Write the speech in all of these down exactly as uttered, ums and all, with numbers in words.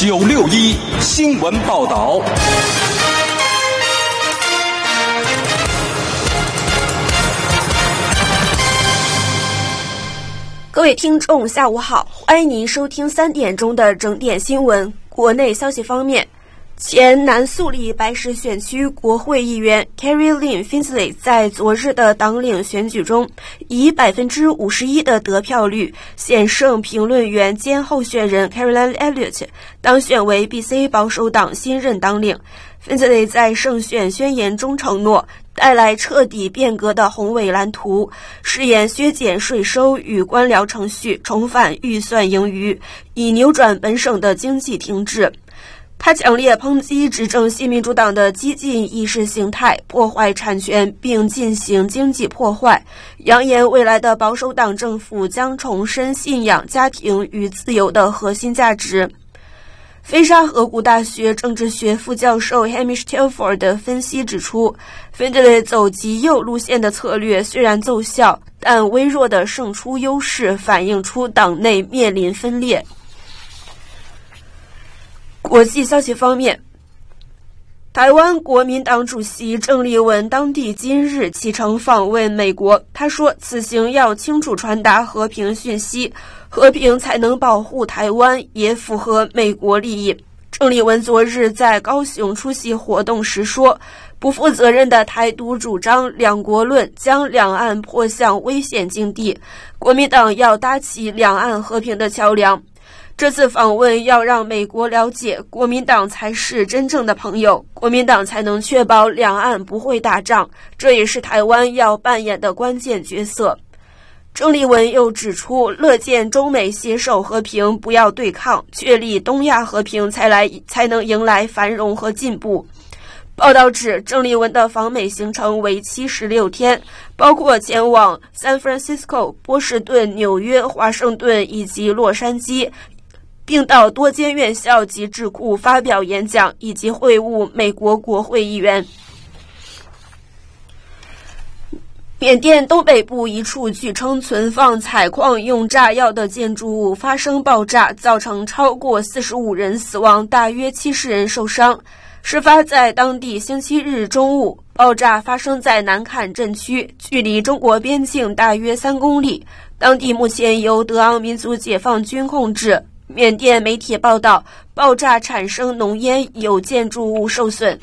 九六一新闻报道。 各位听众下午好，欢迎您收听三点钟的整点新闻。国内消息方面，前南苏里白石选区国会议员 Carrie Lynn Finsley 在昨日的党领选举中以 百分之五十一 的得票率险胜评论员兼候选人 Caroline Elliott， 当选为 B C 保守党新任党领。Finsley 在胜选宣言中承诺带来彻底变革的宏伟蓝图，誓言削减税收与官僚程序，重返预算盈余，以扭转本省的经济停滞。他强烈抨击执政新民主党的激进意识形态，破坏产权并进行经济破坏，扬言未来的保守党政府将重申信仰家庭与自由的核心价值。菲沙河谷大学政治学副教授 Hamish Telford 的分析指出，芬德雷走极右路线的策略虽然奏效，但微弱的胜出优势反映出党内面临分裂。国际消息方面，台湾国民党主席郑丽文当地今日启程访问美国，他说此行要清楚传达和平讯息，和平才能保护台湾，也符合美国利益。郑丽文昨日在高雄出席活动时说，不负责任的台独主张两国论将两岸迫向危险境地，国民党要搭起两岸和平的桥梁。这次访问要让美国了解，国民党才是真正的朋友，国民党才能确保两岸不会打仗，这也是台湾要扮演的关键角色。郑丽文又指出，乐见中美携手和平，不要对抗，确立东亚和平才来才能迎来繁荣和进步。报道指，郑丽文的访美行程为期十六天，包括前往 San Francisco、波士顿、纽约、华盛顿以及洛杉矶，并到多间院校及智库发表演讲，以及会晤美国国会议员。缅甸东北部一处据称存放采矿用炸药的建筑物发生爆炸，造成超过四十五人死亡，大约七十人受伤。事发在当地星期日中午，爆炸发生在南坎镇区，距离中国边境大约三公里。当地目前由德昂民族解放军控制。缅甸媒体报道，爆炸产生浓烟，有建筑物受损。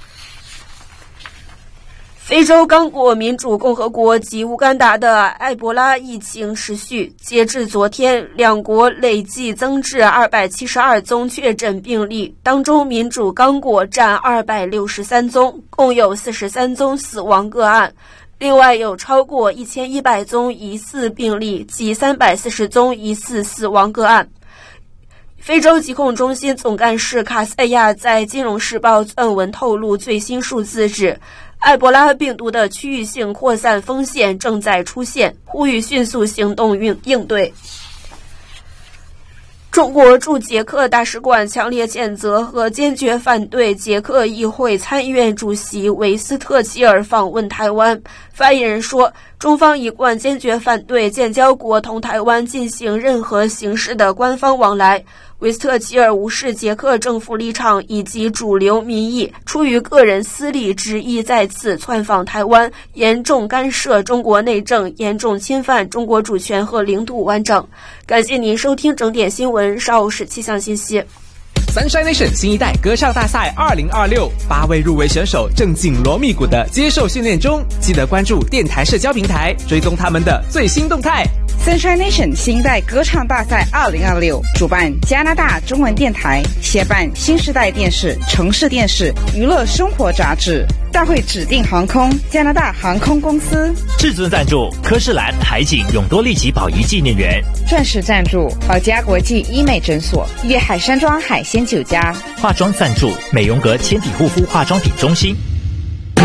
非洲刚果民主共和国及乌干达的埃博拉疫情持续，截至昨天，两国累计增至二百七十二宗确诊病例，当中民主刚果占二百六十三宗，共有四十三宗死亡个案。另外有超过一千一百宗疑似病例及三百四十宗疑似死亡个案。非洲疾控中心总干事卡塞亚在《金融时报》撰文透露最新数字指，埃博拉病毒的区域性扩散风险正在出现，呼吁迅速行动应对。中国驻捷克大使馆强烈谴责和坚决反对捷克议会参议院主席维斯特齐尔访问台湾。发言人说，中方一贯坚决反对建交国同台湾进行任何形式的官方往来。维斯特齐尔无视捷克政府立场以及主流民意，出于个人私利之意再次窜访台湾，严重干涉中国内政，严重侵犯中国主权和领土完整。感谢您收听整点新闻，稍后是气象信息。 Sunshine Nation 新一代歌唱大赛二零二六，八位入围选手正紧锣密鼓的接受训练中，记得关注电台社交平台，追踪他们的最新动态。 Sunshine Nation 新一代歌唱大赛二零二六主办加拿大中文电台，协办新时代电视、城市电视、娱乐生活杂志。大会指定航空加拿大航空公司， 至尊赞助科士兰海景永多利奇宝仪纪念园， 钻石赞助宝嘉国际医美诊所、粤海山庄海鲜酒家， 化妆赞助美容阁纤体护肤化妆品中心。